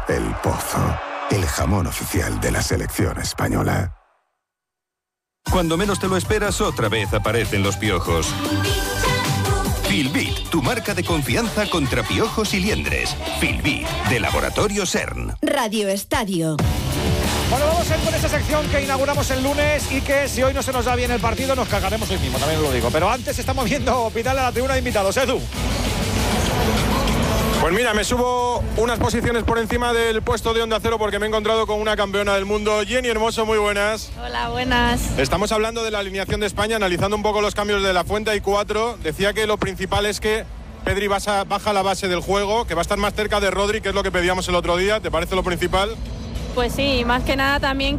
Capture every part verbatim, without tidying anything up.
El Pozo, el jamón oficial de la selección española. Cuando menos te lo esperas, otra vez aparecen los piojos. Filbit, tu marca de confianza contra piojos y liendres. Filbit, de Laboratorio CERN. Radio Estadio. Bueno, vamos a ir con esa sección que inauguramos el lunes y que si hoy no se nos da bien el partido nos cagaremos hoy mismo, también lo digo. Pero antes estamos viendo Pidal a la tribuna de invitados. Edu. Pues mira, me subo unas posiciones por encima del puesto de Onda Cero porque me he encontrado con una campeona del mundo. Jenny Hermoso, muy buenas. Hola, buenas. Estamos hablando de la alineación de España, analizando un poco los cambios de la Fuente. Hay cuatro. Decía que lo principal es que Pedri baja, baja la base del juego, que va a estar más cerca de Rodri, que es lo que pedíamos el otro día. ¿Te parece lo principal? Pues sí, más que nada también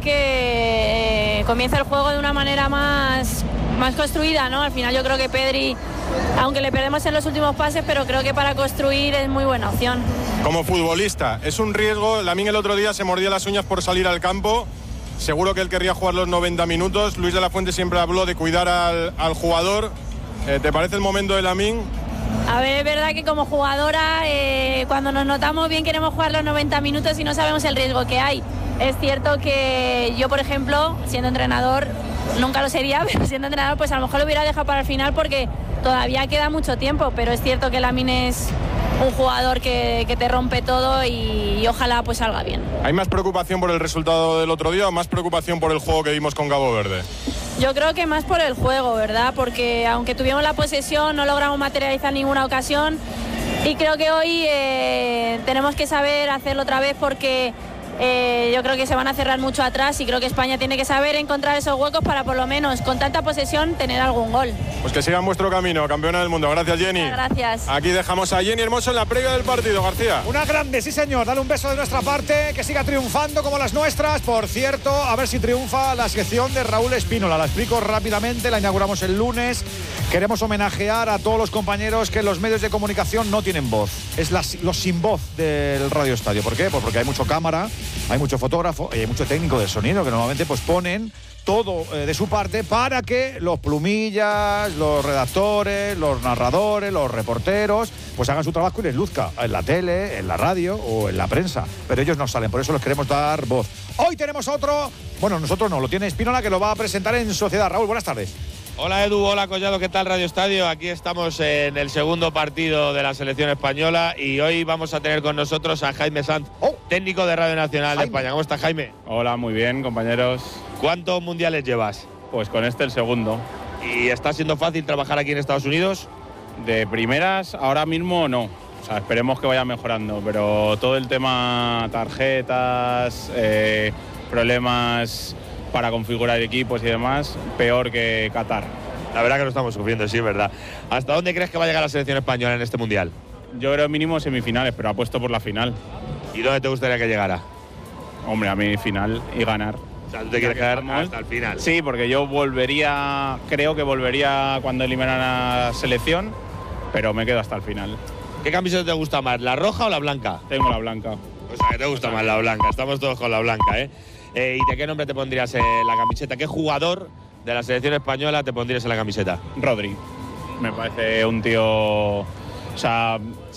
que eh, comienza el juego de una manera más, más construida, ¿no? Al final yo creo que Pedri, aunque le perdemos en los últimos pases, pero creo que para construir es muy buena opción. Como futbolista, es un riesgo. Lamine el otro día se mordía las uñas por salir al campo. Seguro que él querría jugar los noventa minutos. Luis de la Fuente siempre habló de cuidar al, al jugador. Eh, ¿Te parece el momento de Lamine? A ver, es verdad que como jugadora, eh, cuando nos notamos bien queremos jugar los noventa minutos y no sabemos el riesgo que hay. Es cierto que yo, por ejemplo, siendo entrenador, nunca lo sería, pero siendo entrenador, pues a lo mejor lo hubiera dejado para el final porque todavía queda mucho tiempo, pero es cierto que Lamine es un jugador que, que te rompe todo y, y ojalá pues salga bien. ¿Hay más preocupación por el resultado del otro día o más preocupación por el juego que vimos con Cabo Verde? Yo creo que más por el juego, ¿verdad? Porque aunque tuvimos la posesión, no logramos materializar ninguna ocasión y creo que hoy eh, tenemos que saber hacerlo otra vez porque eh, yo creo que se van a cerrar mucho atrás y creo que España tiene que saber encontrar esos huecos para por lo menos con tanta posesión tener algún gol. Pues que sigan vuestro camino, campeona del mundo. Gracias, Jenny. Muchas gracias. Aquí dejamos a Jenny Hermoso en la previa del partido, García. Una grande, sí señor. Dale un beso de nuestra parte, que siga triunfando como las nuestras. Por cierto, a ver si triunfa la sección de Raúl Espínola. La explico rápidamente, la inauguramos el lunes. Queremos homenajear a todos los compañeros que en los medios de comunicación no tienen voz. Es la, los sin voz del Radio Estadio. ¿Por qué? Pues porque hay mucho cámara, hay mucho fotógrafo y hay mucho técnico de sonido que normalmente pues ponen todo eh, de su parte para que los plumillas, los redactores, los narradores, los reporteros pues hagan su trabajo y les luzca en la tele, en la radio o en la prensa. Pero ellos no salen, por eso les queremos dar voz. Hoy tenemos otro, bueno, nosotros no, lo tiene Espínola que lo va a presentar en Sociedad. Raúl, buenas tardes. Hola Edu, hola Collado, ¿qué tal Radio Estadio? Aquí estamos en el segundo partido de la selección española y hoy vamos a tener con nosotros a Jaime Sanz, oh. técnico de Radio Nacional Jaime. de España. ¿Cómo estás, Jaime? Hola, muy bien, compañeros. ¿Cuántos mundiales llevas? Pues con este el segundo. ¿Y está siendo fácil trabajar aquí en Estados Unidos? De primeras, ahora mismo no. O sea, esperemos que vaya mejorando, pero todo el tema tarjetas, eh, problemas para configurar equipos y demás, peor que Qatar. La verdad que lo estamos sufriendo, sí, es verdad. ¿Hasta dónde crees que va a llegar la selección española en este mundial? Yo creo mínimo semifinales, pero apuesto por la final. ¿Y dónde te gustaría que llegara? Hombre, a mí final y ganar. O sea, ¿tú te quieres quedar hasta el final? Sí, porque yo volvería, creo que volvería cuando eliminan a la selección, pero me quedo hasta el final. ¿Qué camiseta te gusta más, la roja o la blanca? Tengo la blanca. O sea, que te gusta más la blanca, estamos todos con la blanca, ¿eh? Eh, ¿Y de qué nombre te pondrías en la camiseta? ¿Qué jugador de la selección española te pondrías en la camiseta? Rodri. Me parece un tío, o sea,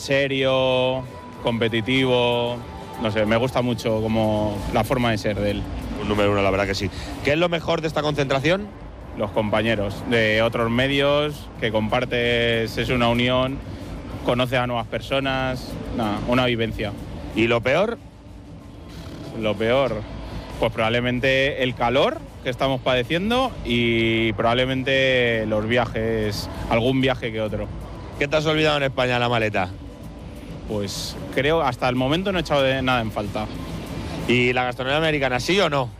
serio, competitivo. No sé, me gusta mucho como la forma de ser de él. Un número uno, la verdad que sí. ¿Qué es lo mejor de esta concentración? Los compañeros de otros medios, que compartes, es una unión, conoces a nuevas personas, nada, una vivencia. ¿Y lo peor? Lo peor, pues probablemente el calor que estamos padeciendo y probablemente los viajes, algún viaje que otro. ¿Qué te has olvidado en España en la maleta? Pues creo, hasta el momento no he echado de nada en falta. ¿Y la gastronomía americana sí o no?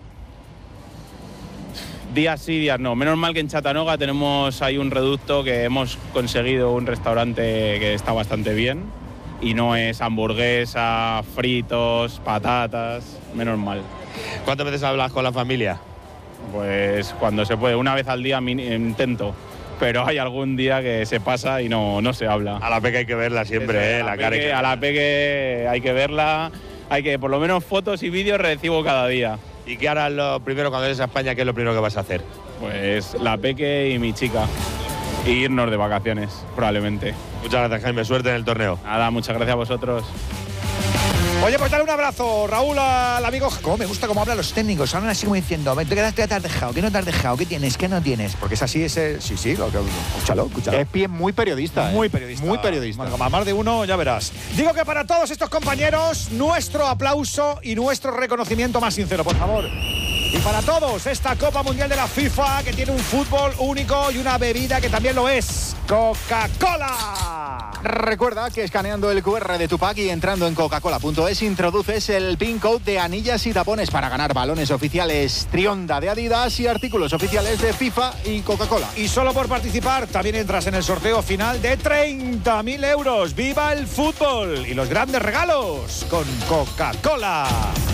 Días sí, días no. Menos mal que en Chattanooga tenemos ahí un reducto que hemos conseguido un restaurante que está bastante bien y no es hamburguesa, fritos, patatas, menos mal. ¿Cuántas veces hablas con la familia? Pues cuando se puede, una vez al día intento, pero hay algún día que se pasa y no, no se habla. A la Peque hay que verla siempre, ¿eh? La cara que... A la Peque hay que verla, hay que, por lo menos fotos y vídeos recibo cada día. ¿Y qué harás lo primero cuando eres a España? ¿Qué es lo primero que vas a hacer? Pues la Peque y mi chica. E irnos de vacaciones, probablemente. Muchas gracias, Jaime. Suerte en el torneo. Nada, muchas gracias a vosotros. Oye, pues dale un abrazo, Raúl, al amigo. Cómo me gusta cómo hablan los técnicos. Hablan así como diciendo, ¿qué te has dejado? ¿Qué no te has dejado? ¿Qué tienes? ¿Qué no tienes? Porque es así, ese. Sí, sí, lo que. Escúchalo, escúchalo. Es pie muy periodista. Muy eh. periodista. Muy periodista. Más, más de uno, ya verás. Digo que para todos estos compañeros, nuestro aplauso y nuestro reconocimiento más sincero, por favor. Y para todos, esta Copa Mundial de la FIFA, que tiene un fútbol único y una bebida que también lo es. ¡Coca-Cola! Recuerda que escaneando el cu erre de tu pack y entrando en coca cola punto es introduces el pin code de anillas y tapones para ganar balones oficiales Trionda de Adidas y artículos oficiales de FIFA y Coca-Cola. Y solo por participar también entras en el sorteo final de treinta mil euros. ¡Viva el fútbol! Y los grandes regalos con Coca-Cola.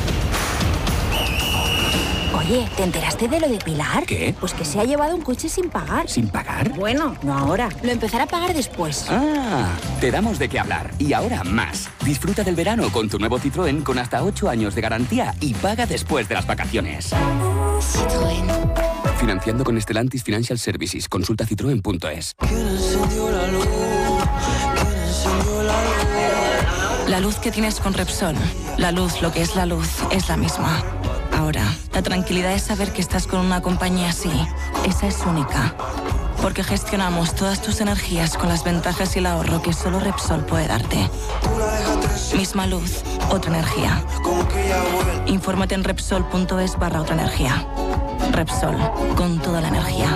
Oye, ¿te enteraste de lo de Pilar? ¿Qué? Pues que se ha llevado un coche sin pagar. ¿Sin pagar? Bueno, no ahora. Lo empezará a pagar después. Ah, te damos de qué hablar. Y ahora más. Disfruta del verano con tu nuevo Citroën con hasta ocho años de garantía y paga después de las vacaciones. Citroën. Financiando con Stellantis Financial Services. Consulta citroen punto es. La luz que tienes con Repsol. La luz, lo que es la luz, es la misma. Ahora, la tranquilidad es saber que estás con una compañía así. Esa es única. Porque gestionamos todas tus energías con las ventajas y el ahorro que solo Repsol puede darte. Misma luz, otra energía. Infórmate en Repsol punto es barra otra energía. Repsol, con toda la energía.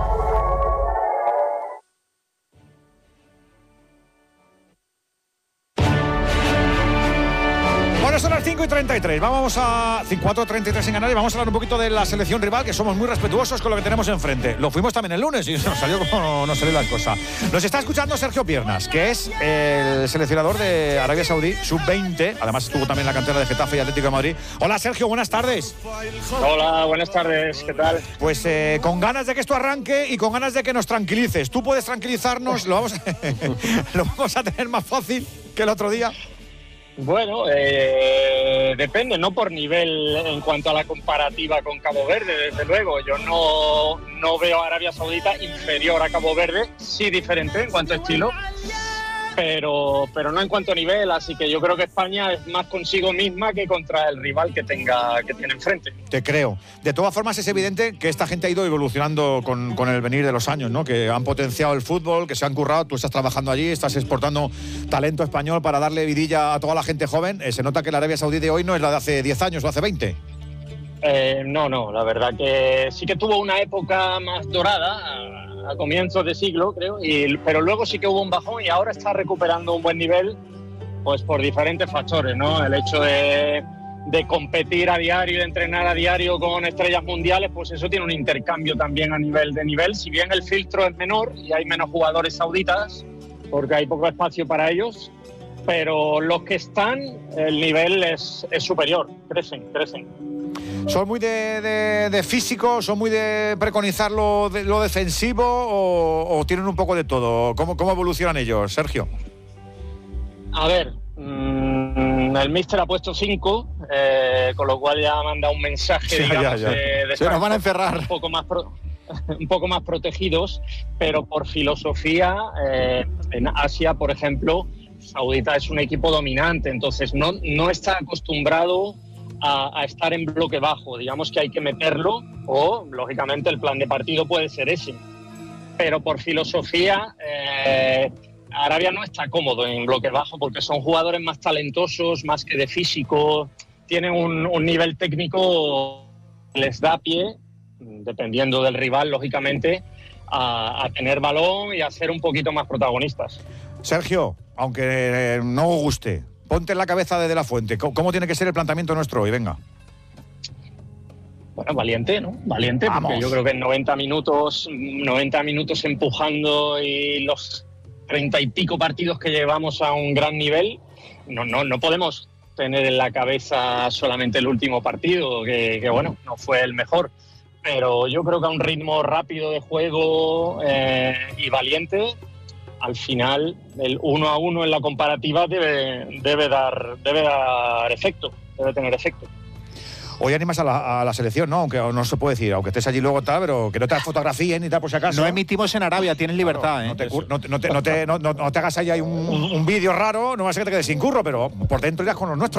Bueno, son las cinco y treinta y tres. Vamos a cuatro y treinta y tres en Canarias. Vamos a hablar un poquito de la selección rival, que somos muy respetuosos con lo que tenemos enfrente. Lo fuimos también el lunes y nos salió como nos salió la cosa. Nos está escuchando Sergio Piernas, que es el seleccionador de Arabia Saudí, sub veinte. Además estuvo también en la cantera de Getafe y Atlético de Madrid. Hola, Sergio, buenas tardes. Hola, buenas tardes. ¿Qué tal? Pues eh, con ganas de que esto arranque y con ganas de que nos tranquilices. Tú puedes tranquilizarnos, lo vamos a, lo vamos a tener más fácil que el otro día. Bueno, eh, depende, no por nivel en cuanto a la comparativa con Cabo Verde, desde luego. Yo no, no veo a Arabia Saudita inferior a Cabo Verde, sí diferente en cuanto a estilo, pero, pero no en cuanto a nivel, así que yo creo que España es más consigo misma que contra el rival que tenga que tiene enfrente. Te creo. De todas formas, es evidente que esta gente ha ido evolucionando con, con el venir de los años, ¿no? Que han potenciado el fútbol, que se han currado. Tú estás trabajando allí, estás exportando talento español para darle vidilla a toda la gente joven. Eh, se nota que la Arabia Saudí de hoy no es la de hace diez años o hace veinte. Eh, no, no, la verdad que sí que tuvo una época más dorada a, a comienzos de siglo, creo, y, pero luego sí que hubo un bajón y ahora está recuperando un buen nivel, pues por diferentes factores, ¿no? El hecho de, de competir a diario, de entrenar a diario con estrellas mundiales, pues eso tiene un intercambio también a nivel de nivel, si bien el filtro es menor y hay menos jugadores sauditas, porque hay poco espacio para ellos, pero los que están, el nivel es, es superior, crecen, crecen. ¿Son muy de, de, de físico? ¿Son muy de preconizar lo, de, lo defensivo? O, ¿O tienen un poco de todo? ¿Cómo, cómo evolucionan ellos, Sergio? A ver, mmm, el míster ha puesto cinco, eh, con lo cual ya ha mandado un mensaje, sí, digamos, ya, ya. de, de Se nos van a encerrar. Un poco más, pro, un poco más protegidos, pero por filosofía, eh, en Asia, por ejemplo, Saudita es un equipo dominante, entonces no, no está acostumbrado A, a estar en bloque bajo, digamos que hay que meterlo o, lógicamente, el plan de partido puede ser ese. Pero por filosofía, eh, Arabia no está cómodo en bloque bajo porque son jugadores más talentosos, más que de físico, tienen un, un nivel técnico que les da pie, dependiendo del rival, lógicamente, a, a tener balón y a ser un poquito más protagonistas. Sergio, aunque no os guste, ponte en la cabeza de De La Fuente. ¿Cómo, ¿Cómo tiene que ser el planteamiento nuestro hoy? Venga. Bueno, valiente, ¿no? Valiente, Vamos. Porque yo creo que en noventa minutos, noventa minutos empujando y los treinta y pico partidos que llevamos a un gran nivel, no, no, no podemos tener en la cabeza solamente el último partido, que, que bueno, no fue el mejor. Pero yo creo que a un ritmo rápido de juego eh, y valiente, al final el uno a uno en la comparativa debe, debe, dar, debe dar efecto, debe tener efecto. Hoy animas a la, a la selección, ¿no? Aunque no se puede decir, aunque estés allí luego tal, pero que no te fotografíen ni tal por si acaso. No emitimos en Arabia, tienes libertad, claro, ¿eh? No te, no, te, no, te, no, te, no, no te hagas ahí un, un, un vídeo raro, no va a ser que te quedes sin curro, pero por dentro ya con los nuestros.